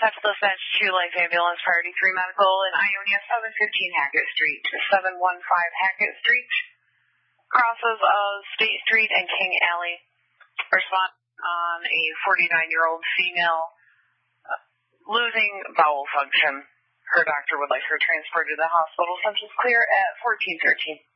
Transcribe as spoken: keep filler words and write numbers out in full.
Central Dispatch two Life Ambulance Priority three Medical in Ionia, seven fifteen Hackett Street, seven one five Hackett Street, crosses of State Street and King Alley. Respond on a forty-nine-year-old female uh, losing bowel function. Her doctor would like her transported to the hospital. Census clear at fourteen thirteen.